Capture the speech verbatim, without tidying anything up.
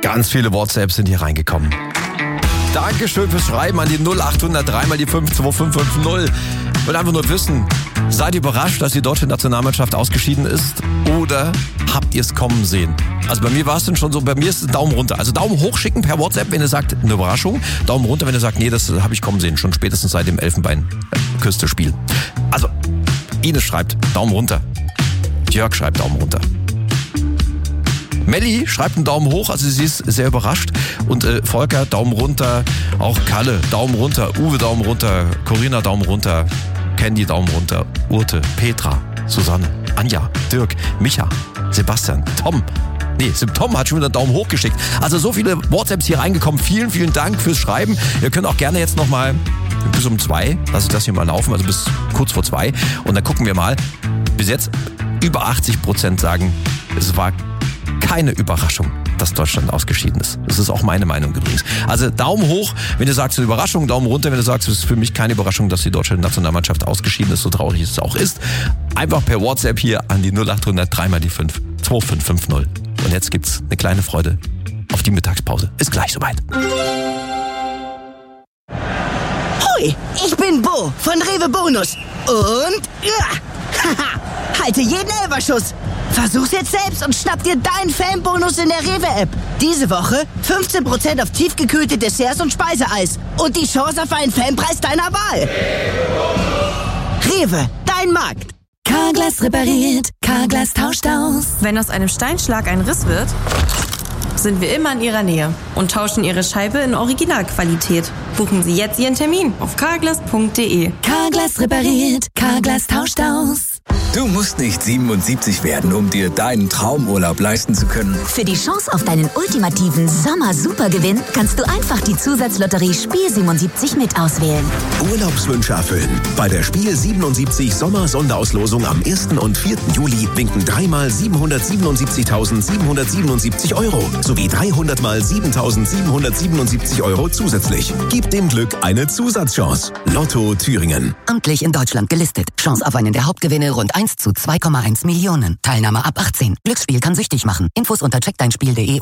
Ganz viele WhatsApps sind hier reingekommen. Dankeschön fürs Schreiben an die null acht null null drei mal die fünf zwei fünf fünf null. Ich will einfach nur wissen, seid ihr überrascht, dass die deutsche Nationalmannschaft ausgeschieden ist? Oder habt ihr es kommen sehen? Also bei mir war es denn schon so, bei mir ist es Daumen runter. Also Daumen hoch schicken per WhatsApp, wenn ihr sagt, eine Überraschung. Daumen runter, wenn ihr sagt, nee, das habe ich kommen sehen. Schon spätestens seit dem Elfenbeinküste-Spiel. Also, Ines schreibt Daumen runter. Jörg schreibt Daumen runter. Melli schreibt einen Daumen hoch, also sie ist sehr überrascht. Und äh, Volker, Daumen runter. Auch Kalle, Daumen runter. Uwe, Daumen runter. Corinna, Daumen runter. Candy, Daumen runter. Urte, Petra, Susanne, Anja, Dirk, Micha, Sebastian, Tom. Nee, Tom hat schon wieder einen Daumen hoch geschickt. Also so viele WhatsApps hier reingekommen. Vielen, vielen Dank fürs Schreiben. Ihr könnt auch gerne jetzt nochmal bis um zwei, lasse ich das hier mal laufen, also bis kurz vor zwei. Und dann gucken wir mal. Bis jetzt über achtzig Prozent sagen, es war keine Überraschung, dass Deutschland ausgeschieden ist. Das ist auch meine Meinung übrigens. Also Daumen hoch, wenn du sagst, eine Überraschung, Daumen runter, wenn du sagst, es ist für mich keine Überraschung, dass die deutsche Nationalmannschaft ausgeschieden ist, so traurig es auch ist. Einfach per WhatsApp hier an die null acht null null drei mal die fünf zwei fünf fünf null. Und jetzt gibt's eine kleine Freude auf die Mittagspause. Ist gleich soweit. Hoi, ich bin Bo von Rewe Bonus. Und ja, haha, halte jeden Elferschuss. Versuch's jetzt selbst und schnapp dir deinen Fanbonus in der Rewe-App. Diese Woche fünfzehn Prozent auf tiefgekühlte Desserts und Speiseeis. Und die Chance auf einen Fanpreis deiner Wahl. Rewe, dein Markt. Carglass repariert, Carglass tauscht aus. Wenn aus einem Steinschlag ein Riss wird, sind wir immer in Ihrer Nähe und tauschen Ihre Scheibe in Originalqualität. Buchen Sie jetzt Ihren Termin auf carglass punkt de. Carglass repariert, Carglass tauscht aus. Du musst nicht siebenundsiebzig werden, um dir deinen Traumurlaub leisten zu können. Für die Chance auf deinen ultimativen Sommer-Supergewinn kannst du einfach die Zusatzlotterie Spiel siebenundsiebzig mit auswählen. Urlaubswünsche erfüllen. Bei der Spiel siebenundsiebzig Sommer-Sonderauslosung am ersten und vierten Juli winken dreimal siebenhundertsiebenundsiebzigtausendsiebenhundertsiebenundsiebzig Euro sowie dreihundert mal siebentausendsiebenhundertsiebenundsiebzig Euro zusätzlich. Gib dem Glück eine Zusatzchance. Lotto Thüringen. Amtlich in Deutschland gelistet. Chance auf einen der Hauptgewinne rund eins zu zwei Komma eins Millionen. Teilnahme ab achtzehn. Glücksspiel kann süchtig machen. Infos unter check dein spiel punkt de.